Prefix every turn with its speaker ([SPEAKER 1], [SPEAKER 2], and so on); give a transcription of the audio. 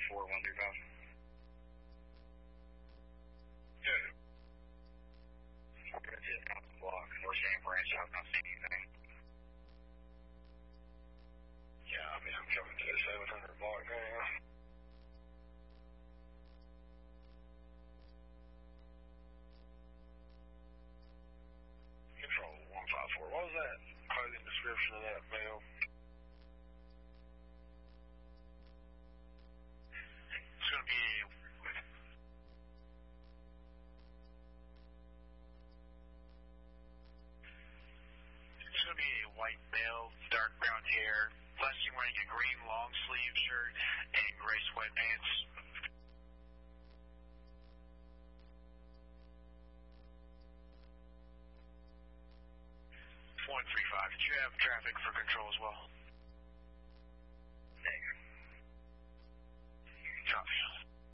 [SPEAKER 1] 4135.
[SPEAKER 2] Yeah.
[SPEAKER 1] Okay, just down the block. North Shane Branch, I don't see anything.
[SPEAKER 2] Yeah, I mean, I'm coming to the 700 block now. Control 154. What was that clothing description of that mail? It's going to be a white male, dark brown hair, flashing wearing a green long sleeve shirt and gray sweatpants. 135. Did you have traffic for control as well?